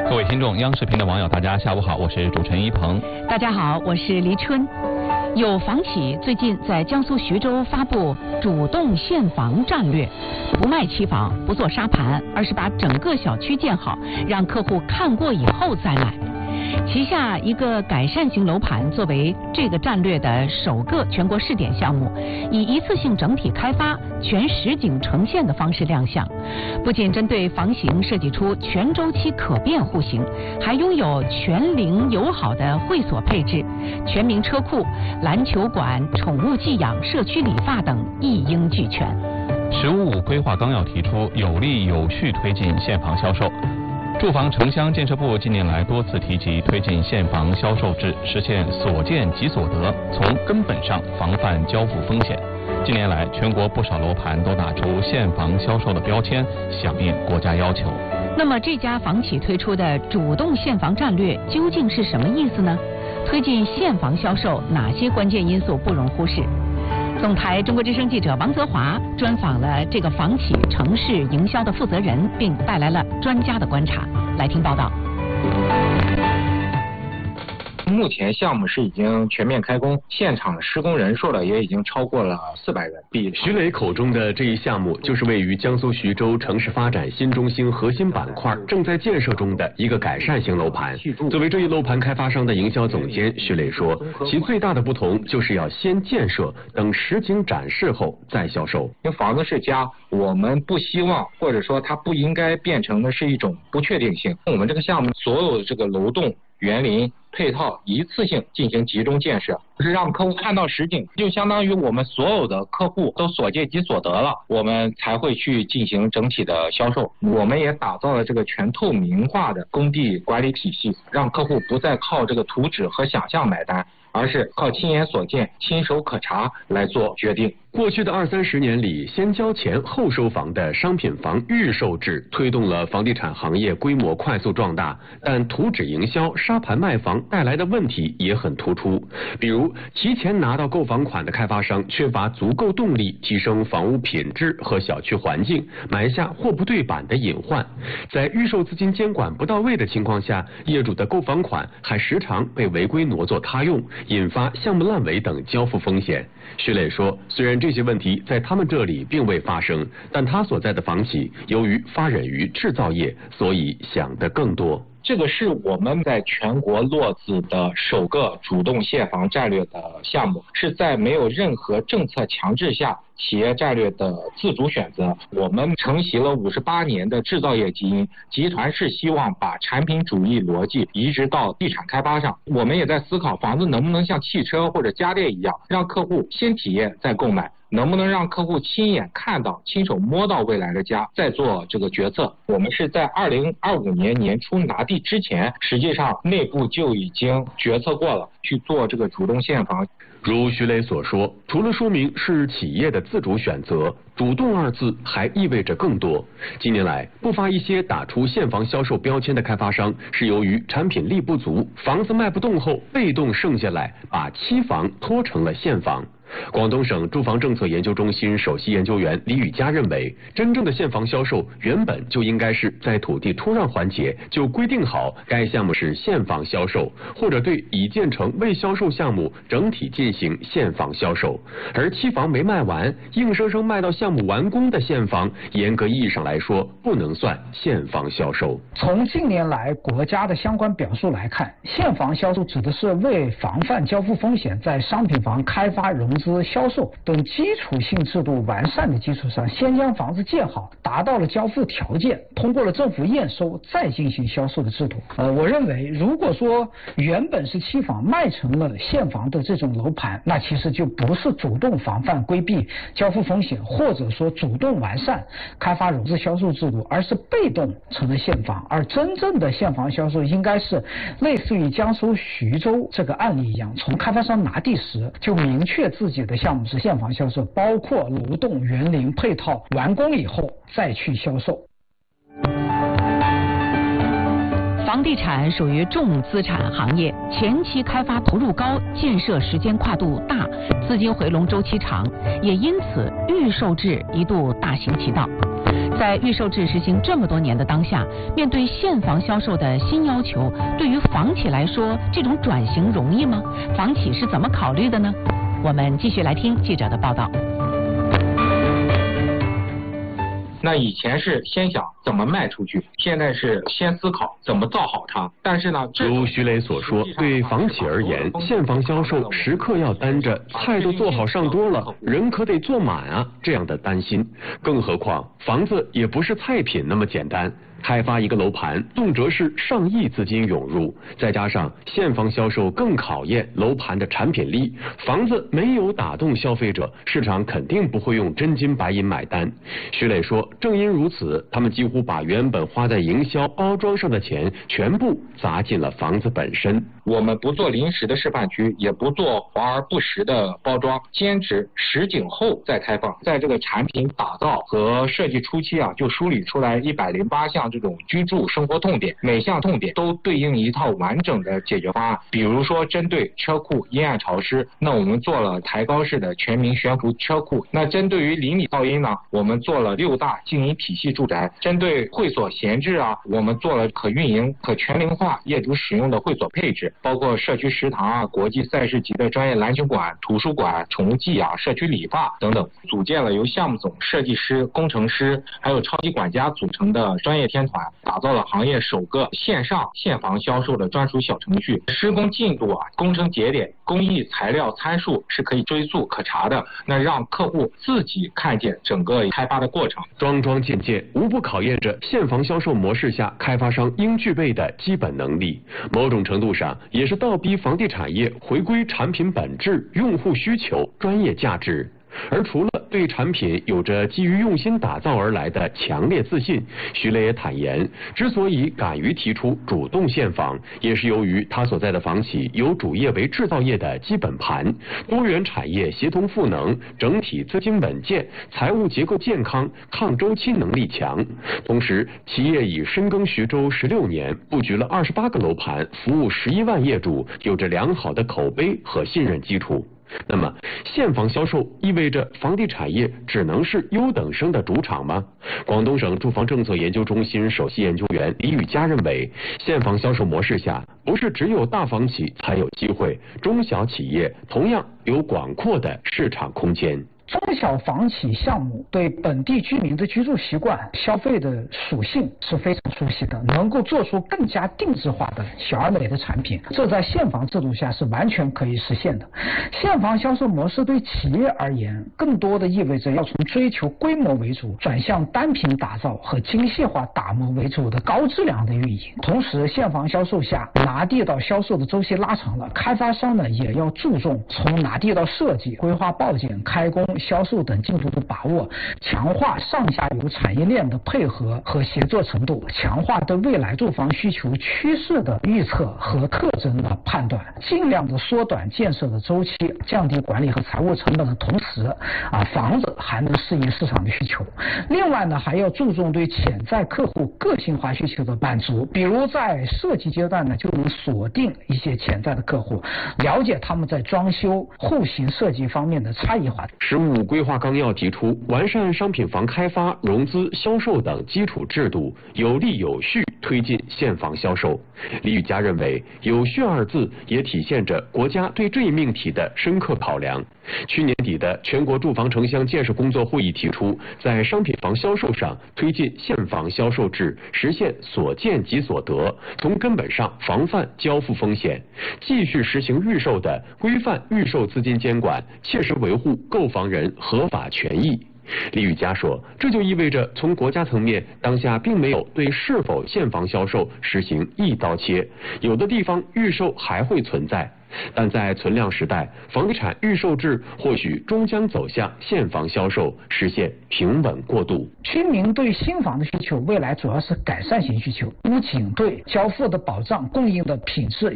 各位听众，央视频的网友，大家下午好，我是主持人一鹏。 大家好，我是黎春。有房企最近在江苏徐州发布主动限房战略，不卖期房，不做沙盘，而是把整个小区建好，让客户看过以后再买。旗下一个改善型楼盘作为这个战略的首个全国试点项目，以一次性整体开发、全实景呈现的方式亮相。不仅针对房型设计出全周期可变户型，还拥有全龄友好的会所配置、全民车库、篮球馆、宠物寄养、社区理发等一应俱全。 “15+5”规划纲要提出，有力有序推进现房销售。住房城乡建设部近年来多次提及推进现房销售制，实现所见即所得，从根本上防范交付风险。近年来，全国不少楼盘都打出现房销售的标签，响应国家要求。 那么，这家房企推出的主动限房战略究竟是什么意思呢？推进现房销售，哪些关键因素不容忽视？总台中国之声记者王泽华专访了这个房企城市营销的负责人，并带来了专家的观察。来听报道。 目前项目是已经全面开工，现场施工人数也已经超过了400人。 徐磊口中的这一项目，就是位于江苏徐州城市发展新中心核心板块正在建设中的一个改善型楼盘。作为这一楼盘开发商的营销总监，徐磊说，其最大的不同就是要先建设，等实景展示后再销售。 因为房子是家，我们不希望，或者说它不应该变成的是一种不确定性。我们这个项目所有的这个楼栋、园林配套一次性进行集中建设，是让客户看到实景，就相当于我们所有的客户都所见即所得了，我们才会去进行整体的销售。我们也打造了这个全透明化的工地管理体系，让客户不再靠这个图纸和想象买单，而是靠亲眼所见、亲手可查来做决定。 过去的20-30年里，先交钱后收房的商品房预售制推动了房地产行业规模快速壮大，但图纸营销、沙盘卖房带来的问题也很突出。比如，提前拿到购房款的开发商缺乏足够动力提升房屋品质和小区环境，埋下货不对版的隐患。在预售资金监管不到位的情况下，业主的购房款还时常被违规挪作他用，引发项目烂尾等交付风险。徐磊说，虽然这些问题在他们这里并未发生，但他所在的房企由于发轫于制造业，所以想得更多。 这个是我们在全国落子的首个主动限房战略的项目，是在没有任何政策强制下企业战略的自主选择。我们承袭了58年的制造业基因，集团是希望把产品主义逻辑移植到地产开发上。我们也在思考房子能不能像汽车或者家电一样，让客户先体验再购买，能不能让客户亲眼看到、亲手摸到未来的家，再做这个决策。我们是在2025年年初拿地之前，实际上内部就已经决策过了，去做这个主动限房。 如徐磊所说，除了说明是企业的自主选择，主动二字还意味着更多。近年来，不乏一些打出现房销售标签的开发商，是由于产品力不足，房子卖不动后，被动剩下来，把期房拖成了现房。广东省住房政策研究中心首席研究员李宇佳认为，真正的现房销售原本就应该是在土地出让环节就规定好该项目是现房销售，或者对已建成未销售项目整体进行现房销售。而期房没卖完，硬生生卖到项目完工的现房，严格意义上来说不能算现房销售。 从近年来国家的相关表述来看，现房销售指的是为防范交付风险，在商品房开发融资、销售等基础性制度完善的基础上，先将房子建好，达到了交付条件，通过了政府验收，再进行销售的制度。我认为，如果说原本是期房卖成了现房的这种楼盘，那其实就不是主动防范规避交付风险，或者说主动完善开发融资销售制度，而是被动成了现房。而真正的现房销售应该是类似于江苏徐州这个案例一样，从开发商拿地时就明确自己的项目是现房销售，包括楼栋、园林配套完工以后再去销售。 房地产属于重资产行业，前期开发投入高，建设时间跨度大，资金回笼周期长，也因此预售制一度大行其道。 在预售制实行这么多年的当下，面对现房销售的新要求，对于房企来说，这种转型容易吗？房企是怎么考虑的呢？我们继续来听记者的报道。 那以前是先想怎么卖出去，现在是先思考怎么造好它。但是呢， 如徐磊所说，对房企而言，现房销售时刻要担着菜都做好上桌了，人可得坐满啊这样的担心。更何况房子也不是菜品那么简单。开发一个楼盘，动辄是上亿资金涌入，再加上现房销售更考验楼盘的产品力，房子没有打动消费者，市场肯定不会用真金白银买单。徐磊说，正因如此，他们几乎把原本花在营销包装上的钱全部砸进了房子本身。 我们不做临时的示范区，也不做华而不实的包装，坚持实景后再开放。在这个产品打造和设计初期就梳理出来108项这种居住生活痛点，每项痛点都对应一套完整的解决方案。比如说针对车库阴暗潮湿，那我们做了抬高式的全民悬浮车库。那针对于邻里噪音呢，我们做了6大静音体系住宅。针对会所闲置我们做了可运营可全龄化业主使用的会所配置，包括社区食堂国际赛事级的专业篮球馆、图书馆、宠物寄养、社区理发等等，组建了由项目总、设计师、工程师还有超级管家组成的专业天团，打造了行业首个线上现房销售的专属小程序。施工进度工程节点、工艺材料参数是可以追溯可查的，那让客户自己看见整个开发的过程。 桩桩件件无不考验着现房销售模式下开发商应具备的基本能力，某种程度上也是倒逼房地产业回归产品本质、用户需求、专业价值。而除了对产品有着基于用心打造而来的强烈自信，徐磊也坦言，之所以敢于提出主动现房，也是由于他所在的房企有主业为制造业的基本盘，多元产业协同赋能，整体资金稳健，财务结构健康，抗周期能力强。同时，企业已深耕徐州16年，布局了28个楼盘，服务11万业主，有着良好的口碑和信任基础。那么，现房销售意味着房地产业只能是优等生的主场吗？广东省住房政策研究中心首席研究员李宇佳认为，现房销售模式下，不是只有大房企才有机会，中小企业同样有广阔的市场空间。 中小房企项目对本地居民的居住习惯、消费的属性是非常熟悉的，能够做出更加定制化的小而美的产品，这在现房制度下是完全可以实现的。现房销售模式对企业而言，更多的意味着要从追求规模为主，转向单品打造和精细化打磨为主的高质量的运营。同时，现房销售下拿地到销售的周期拉长了，开发商呢也要注重从拿地到设计、规划报建、开工、销售等进度的把握，强化上下游产业链的配合和协作程度，强化对未来住房需求趋势的预测和特征的判断，尽量的缩短建设的周期，降低管理和财务成本的同时，房子还能适应市场的需求。另外呢，还要注重对潜在客户个性化需求的满足，比如在设计阶段呢，就能锁定一些潜在的客户，了解他们在装修、户型设计方面的差异化。 15规划纲要提出，完善商品房开发、融资、销售等基础制度，有力有序推进现房销售。李宇佳认为，有序二字也体现着国家对这一命题的深刻考量。去年底的全国住房城乡建设工作会议提出，在商品房销售上推进现房销售制，实现所见即所得，从根本上防范交付风险，继续实行预售的规范预售资金监管，切实维护购房人合法权益。李宇佳说，这就意味着从国家层面，当下并没有对是否现房销售实行一刀切，有的地方预售还会存在，但在存量时代，房地产预售制或许终将走向现房销售，实现平稳过渡。 居民对新房的需求，未来主要是改善型需求，不仅对交付的保障、供应的品质